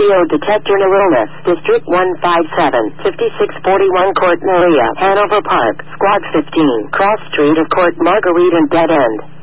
CO detector no illness. District 157, 5641 Court Maria, Hanover Park, Squad 15, Cross Street of Court Marguerite and Dead End.